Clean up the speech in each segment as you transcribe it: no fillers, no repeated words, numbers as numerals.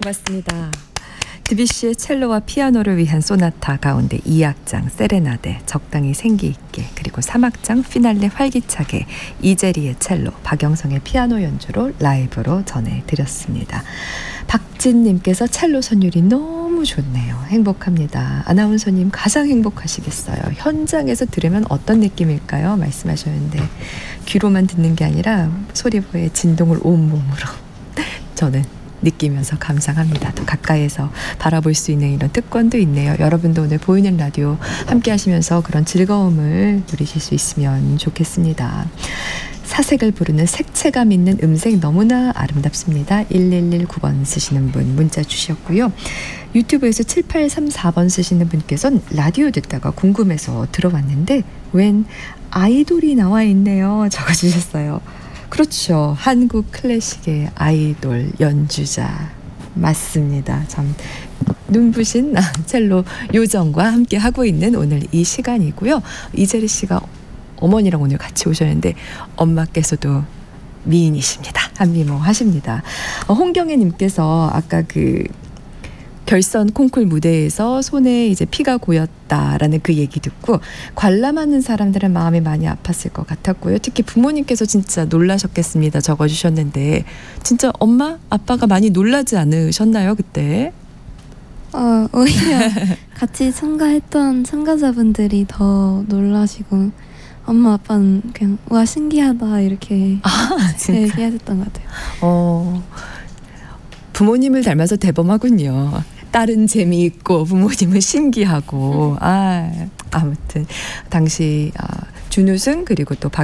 고맙습니다. 드뷔시의 첼로와 피아노를 위한 소나타 가운데 2악장 세레나데 적당히 생기 있게, 그리고 3악장 피날레 활기차게 이재리의 첼로, 박영성의 피아노 연주로 라이브로 전해드렸습니다. 박진님께서 첼로 선율이 너무 좋네요. 행복합니다. 아나운서님 가장 행복하시겠어요. 현장에서 들으면 어떤 느낌일까요? 말씀하셨는데, 귀로만 듣는 게 아니라 소리부의 진동을 온몸으로 저는 느끼면서 감상합니다. 더 가까이에서 바라볼 수 있는 이런 특권도 있네요. 여러분도 오늘 보이는 라디오 함께 하시면서 그런 즐거움을 누리실 수 있으면 좋겠습니다. 사색을 부르는 색채감 있는 음색 너무나 아름답습니다. 1119번 쓰시는 분 문자 주셨고요. 유튜브에서 7834번 쓰시는 분께서는 라디오 듣다가 궁금해서 들어왔는데 웬 아이돌이 나와 있네요. 적어주셨어요. 그렇죠. 한국 클래식의 아이돌 연주자 맞습니다. 참 눈부신 첼로 요정과 함께 하고 있는 오늘 이 시간이고요. 이재리 씨가 어머니랑 오늘 같이 오셨는데 엄마께서도 미인이십니다. 한미모 하십니다. 홍경애 님께서 아까 그 결선 콩쿨 무대에서 손에 이제 피가 고였다라는 그 얘기 듣고 관람하는 사람들은 마음이 많이 아팠을 것 같았고요. 특히 부모님께서 진짜 놀라셨겠습니다. 적어주셨는데 진짜 엄마, 아빠가 많이 놀라지 않으셨나요 그때? 오히려 같이 참가했던 참가자분들이 더 놀라시고 엄마 아빠는 그냥 와 신기하다 이렇게 얘기하셨던 것 같아요. 부모님을 닮아서 대범하군요. 딸은 재미있고 부모님은 신기하고. 아무튼 당시 준우승 그리고 또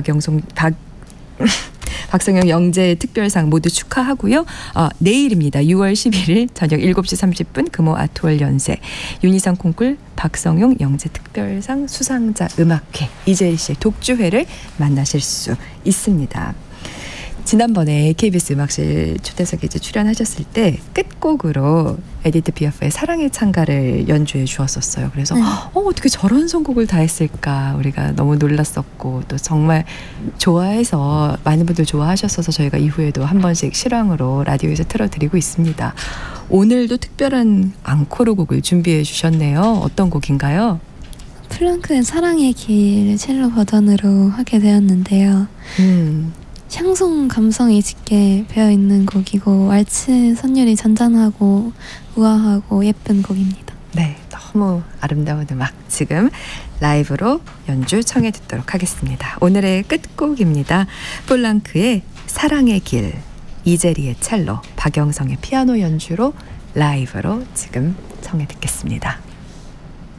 박성영 영재 특별상 모두 축하하고요. 내일입니다. 6월 11일 저녁 7시 30분 금호 아트월 연세 윤희상 콩쿨 박성용 영재 특별상 수상자 음악회 이재리 씨의 독주회를 만나실 수 있습니다. 지난번에 KBS 음악실 초대석에 이제 출연하셨을 때 끝곡으로 에디트 피아프의 사랑의 창가를 연주해 주었었어요. 그래서 어떻게 저런 선곡을 다 했을까 우리가 너무 놀랐었고 또 정말 좋아해서 많은 분들 좋아하셨어서 저희가 이후에도 한 번씩 실황으로 라디오에서 틀어드리고 있습니다. 오늘도 특별한 앙코르 곡을 준비해 주셨네요. 어떤 곡인가요? 플랑크의 사랑의 길 첼로 버전으로 하게 되었는데요. 샹송 감성이 짙게 배어있는 곡이고 왈츠 선율이 잔잔하고 우아하고 예쁜 곡입니다. 네, 너무 아름다운 음악 지금 라이브로 연주 청해 듣도록 하겠습니다. 오늘의 끝곡입니다. 플랑크의 사랑의 길, 이재리의 첼로, 박영성의 피아노 연주로 라이브로 지금 청해 듣겠습니다.